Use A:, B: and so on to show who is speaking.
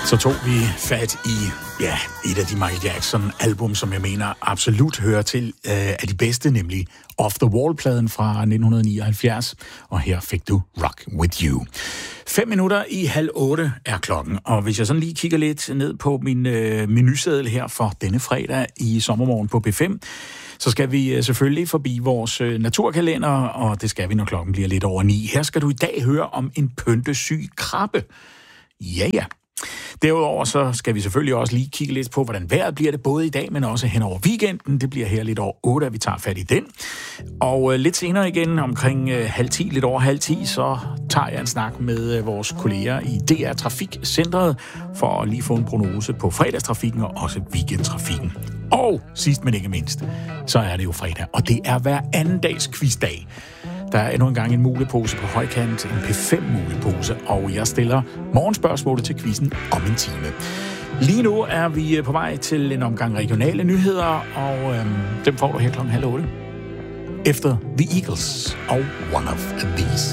A: Så tog vi fat i et af de Michael Jackson-album, som jeg mener absolut hører til af de bedste, nemlig Off the Wall-pladen fra 1979. Og her fik du Rock With You. 7:05 er klokken, og hvis jeg sådan lige kigger lidt ned på min menuseddel her for denne fredag i Sommermorgen på B5, så skal vi selvfølgelig forbi vores naturkalender, og det skal vi, når klokken bliver lidt over 9. Her skal du i dag høre om en pyntesyg krabbe. Ja. Derudover så skal vi selvfølgelig også lige kigge lidt på, hvordan vejret bliver det både i dag, men også hen over weekenden. Det bliver her lidt over 8, at vi tager fat i den. Og lidt senere igen, omkring 9:30, lidt over 9:30, så tager jeg en snak med vores kolleger i DR Trafikcentret for at lige få en prognose på fredagstrafikken og også weekendtrafikken. Og sidst men ikke mindst, så er det jo fredag, og det er hver anden dags quizdag. Der er endnu engang en mulepose på højkant, en P5-mulepose, og jeg stiller morgenspørgsmålet til quizzen om en time. Lige nu er vi på vej til en omgang regionale nyheder, og dem får du her klokken 7:30. Efter The Eagles og One of These.